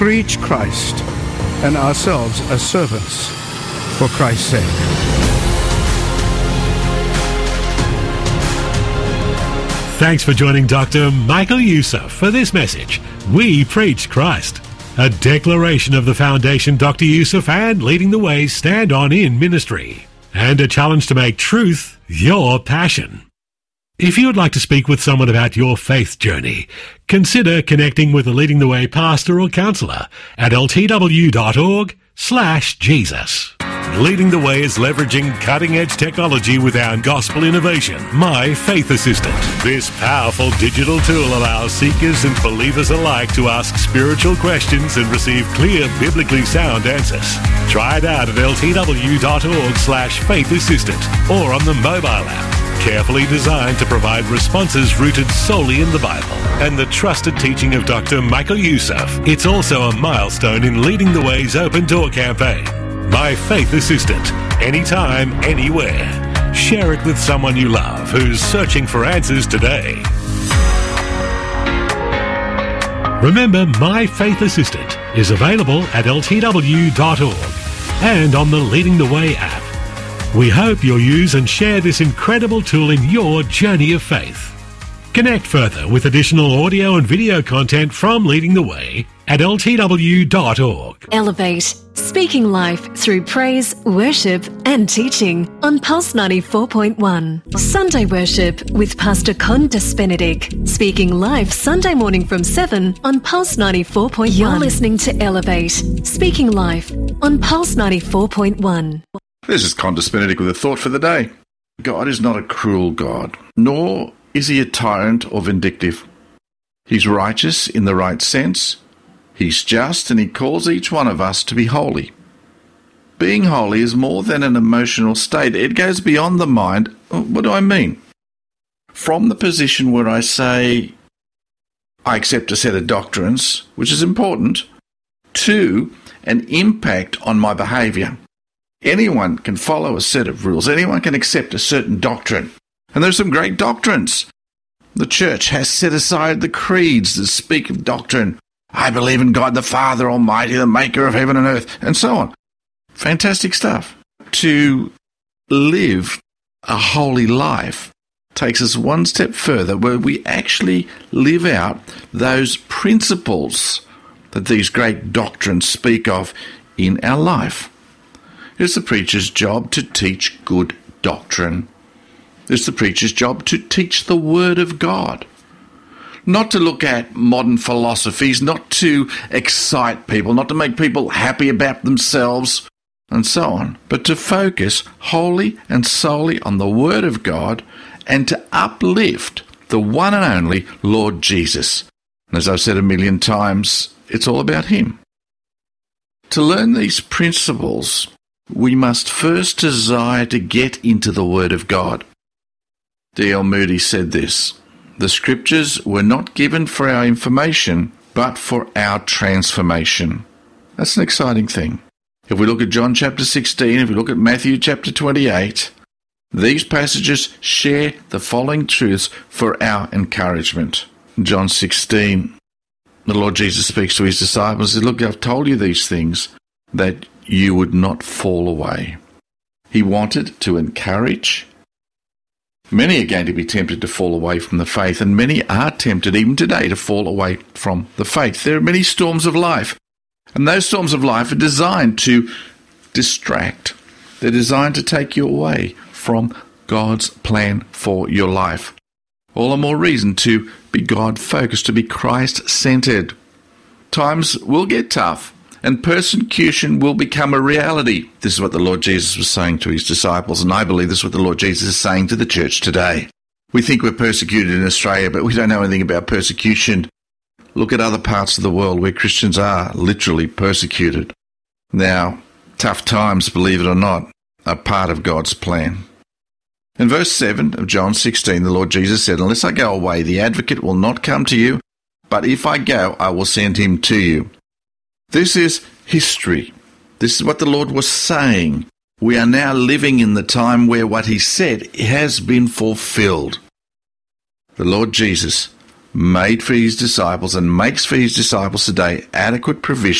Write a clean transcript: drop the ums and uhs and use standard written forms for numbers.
preach Christ and ourselves as servants for Christ's sake. Thanks for joining Dr. Michael Youssef for this message, We Preach Christ, a declaration of the foundation Dr. Youssef and Leading the Way stand on in ministry, and a challenge to make truth your passion. If you would like to speak with someone about your faith journey, consider connecting with a Leading the Way pastor or counsellor at ltw.org/Jesus. Leading the Way is leveraging cutting-edge technology with our gospel innovation, My Faith Assistant. This powerful digital tool allows seekers and believers alike to ask spiritual questions and receive clear, biblically sound answers. Try it out at ltw.org/Faith Assistant or on the mobile app. Carefully designed to provide responses rooted solely in the Bible and the trusted teaching of Dr. Michael Youssef. It's also a milestone in Leading the Way's Open Door campaign. My Faith Assistant, anytime, anywhere. Share it with someone you love who's searching for answers today. Remember, My Faith Assistant is available at ltw.org and on the Leading the Way app. We hope you'll use and share this incredible tool in your journey of faith. Connect further with additional audio and video content from Leading the Way at ltw.org. Elevate, speaking life through praise, worship and teaching on Pulse 94.1. Sunday worship with Pastor Condis Benedict. Speaking live Sunday morning from 7 on Pulse 94.1. You're listening to Elevate, speaking live on Pulse 94.1. This is Condis Benedict with a thought for the day. God is not a cruel God, nor is he a tyrant or vindictive. He's righteous in the right sense. He's just, and he calls each one of us to be holy. Being holy is more than an emotional state. It goes beyond the mind. What do I mean? From the position where I say, I accept a set of doctrines, which is important, to an impact on my behaviour. Anyone can follow a set of rules. Anyone can accept a certain doctrine. And there's some great doctrines. The church has set aside the creeds that speak of doctrine. I believe in God the Father Almighty, the maker of heaven and earth, and so on. Fantastic stuff. To live a holy life takes us one step further, where we actually live out those principles that these great doctrines speak of in our life. It's the preacher's job to teach good doctrine. It's the preacher's job to teach the Word of God. Not to look at modern philosophies, not to excite people, not to make people happy about themselves, and so on, but to focus wholly and solely on the Word of God and to uplift the one and only Lord Jesus. And as I've said a million times, it's all about Him. To learn these principles, we must first desire to get into the Word of God. D.L. Moody said this, "The Scriptures were not given for our information, but for our transformation." That's an exciting thing. If we look at John chapter 16, if we look at Matthew chapter 28, these passages share the following truths for our encouragement. In John 16, the Lord Jesus speaks to his disciples and says, "Look, I've told you these things that you would not fall away." He wanted to encourage. Many are going to be tempted to fall away from the faith, and many are tempted even today to fall away from the faith. There are many storms of life, and those storms of life are designed to distract. They're designed to take you away from God's plan for your life. All the more reason to be God-focused, to be Christ-centered. Times will get tough, and persecution will become a reality. This is what the Lord Jesus was saying to his disciples, and I believe this is what the Lord Jesus is saying to the church today. We think we're persecuted in Australia, but we don't know anything about persecution. Look at other parts of the world where Christians are literally persecuted. Now, tough times, believe it or not, are part of God's plan. In verse 7 of John 16, the Lord Jesus said, "Unless I go away, the advocate will not come to you, but if I go, I will send him to you." This is history. This is what the Lord was saying. We are now living in the time where what he said has been fulfilled. The Lord Jesus made for his disciples and makes for his disciples today adequate provision